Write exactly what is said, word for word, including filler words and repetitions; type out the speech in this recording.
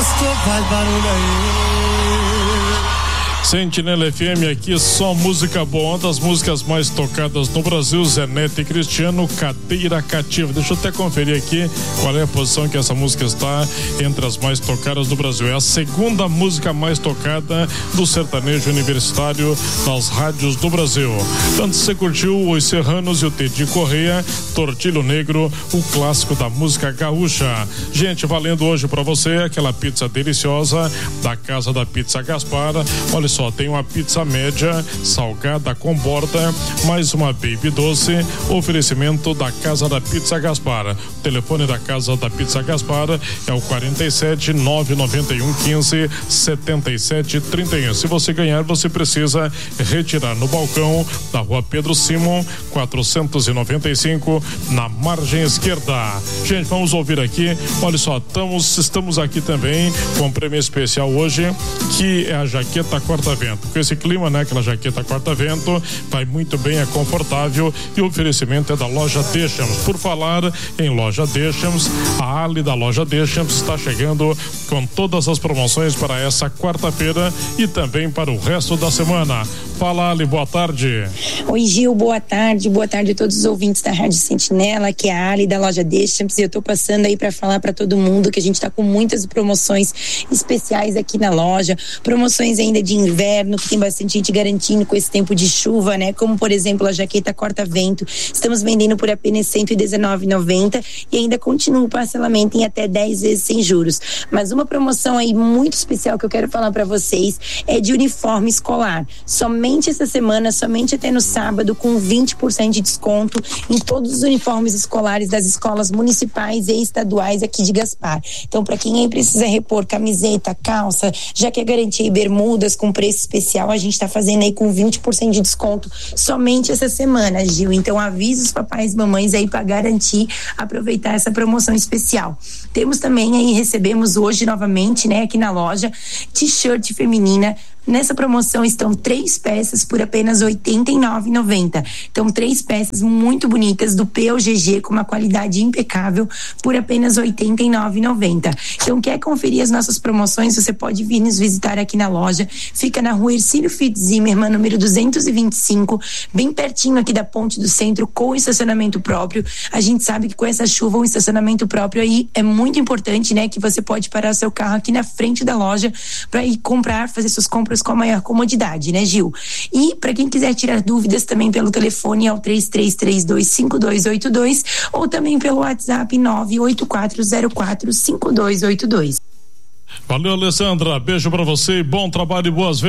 gosto, faz barulho aí. Sentinela F M, aqui só música boa. Uma das músicas mais tocadas no Brasil, Zé Neto e Cristiano, Cadeira Cativa. Deixa eu até conferir aqui qual é a posição que essa música está entre as mais tocadas do Brasil. É a segunda música mais tocada do sertanejo universitário nas rádios do Brasil. Tanto você curtiu Os Serranos e o Teddy Correia, Tortilho Negro, o clássico da música gaúcha. Gente, valendo hoje pra você aquela pizza deliciosa da Casa da Pizza Gaspar. Olha só, tem uma pizza média, salgada com borda, mais uma baby doce, oferecimento da Casa da Pizza Gaspar. O telefone da Casa da Pizza Gaspar é o quarenta e sete, nove nove um, quinze, setenta e sete, trinta e um. Se você ganhar, você precisa retirar no balcão da Rua Pedro Simon, quatrocentos e noventa e cinco, na margem esquerda. Gente, vamos ouvir aqui. Olha só, estamos, estamos aqui também com um prêmio especial hoje, que é a jaqueta corta-vento. Com esse clima, né? Aquela jaqueta corta-vento, vai muito bem, é confortável, e o oferecimento é da Loja Deschamps. Por falar em Loja Deschamps, a Ali da Loja Deschamps está chegando com todas as promoções para essa quarta-feira e também para o resto da semana. Fala, Ali, boa tarde. Oi, Gil, boa tarde, boa tarde a todos os ouvintes da Rádio Sentinela, que é a Ali da Loja Deschamps, e eu tô passando aí para falar para todo mundo que a gente tá com muitas promoções especiais aqui na loja, promoções ainda de inverno, que tem bastante gente garantindo com esse tempo de chuva, né? Como, por exemplo, a jaqueta corta-vento, estamos vendendo por apenas cento e dezenove reais e noventa centavos e ainda continua o parcelamento em até dez vezes sem juros. Mas uma promoção aí muito especial que eu quero falar para vocês é de uniforme escolar. Somente essa semana, somente até no sábado, com vinte por cento de desconto em todos os uniformes escolares das escolas municipais e estaduais aqui de Gaspar. Então, para quem aí precisa repor camiseta, calça, já quer garantir bermudas com preço especial, a gente está fazendo aí com vinte por cento de desconto somente essa semana, Gil. Então, avisa os papais e mamães aí para garantir, aproveitar essa promoção especial. Temos também aí, recebemos hoje novamente, né, aqui na loja, t-shirt feminina. Nessa promoção estão três peças por apenas oitenta e nove reais e noventa centavos. Então, três peças muito bonitas do P O G G com uma qualidade impecável por apenas oitenta e nove reais e noventa centavos. Então, quer conferir as nossas promoções? Você pode vir nos visitar aqui na loja. Fica na rua Ercílio Fitz Zimmermann, número duzentos e vinte e cinco, bem pertinho aqui da ponte do centro, com estacionamento próprio. A gente sabe que com essa chuva, o estacionamento próprio aí é muito importante, né? Que você pode parar seu carro aqui na frente da loja para ir comprar, fazer suas compras com a maior comodidade, né, Gil? E para quem quiser tirar dúvidas também pelo telefone é o três três três dois, cinco dois oito dois ou também pelo WhatsApp nove oito quatro zero quatro, cinco dois oito dois. Valeu, Alessandra, beijo para você, bom trabalho e boas vendas.